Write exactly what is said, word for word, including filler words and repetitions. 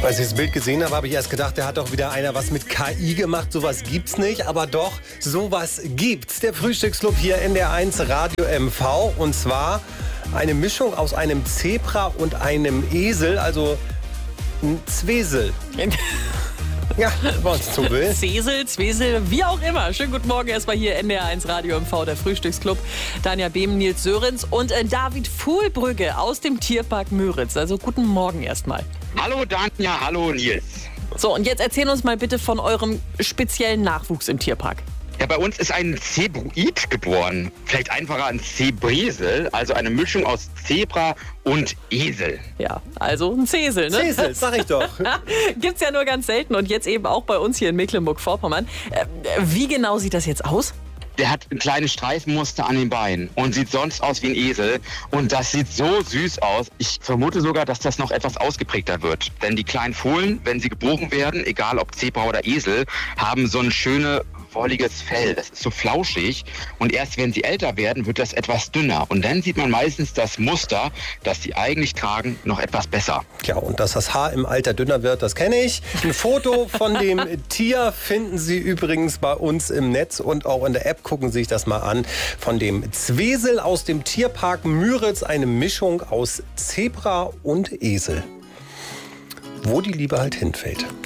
Als ich das Bild gesehen habe, habe ich erst gedacht, da hat doch wieder einer was mit K I gemacht. Sowas gibt's nicht, aber doch, sowas gibt's. Der Frühstücksclub hier in der eins Radio M V. Und zwar eine Mischung aus einem Zebra und einem Esel, also ein Zwesel. Ja, was zu will. Zesel, Zwesel, wie auch immer. Schönen guten Morgen erstmal hier in der eins Radio M V, der Frühstücksclub. Danja Behm, Nils Sörenz und äh, David Fuhlbrügge aus dem Tierpark Müritz. Also guten Morgen erstmal. Hallo Danja, hallo Nils. So, und jetzt erzähl uns mal bitte von eurem speziellen Nachwuchs im Tierpark. Ja, bei uns ist ein Zebruid geboren. Vielleicht einfacher ein Zebresel, also eine Mischung aus Zebra und Esel. Ja, also ein Zesel, ne? Zesel, sag ich doch. Gibt's ja nur ganz selten und jetzt eben auch bei uns hier in Mecklenburg-Vorpommern. Äh, wie genau sieht das jetzt aus? Der hat ein kleines Streifenmuster an den Beinen und sieht sonst aus wie ein Esel. Und das sieht so süß aus. Ich vermute sogar, dass das noch etwas ausgeprägter wird. Denn die kleinen Fohlen, wenn sie geboren werden, egal ob Zebra oder Esel, haben so ein schönes, wolliges Fell. Das ist so flauschig. Und erst wenn sie älter werden, wird das etwas dünner. Und dann sieht man meistens das Muster, das sie eigentlich tragen, noch etwas besser. Ja, und dass das Haar im Alter dünner wird, das kenne ich. Ein Foto von dem Tier finden Sie übrigens bei uns im Netz und auch in der App. Gucken Sie sich das mal an. Von dem Zwesel aus dem Tierpark Müritz, eine Mischung aus Zebra und Esel. Wo die Liebe halt hinfällt.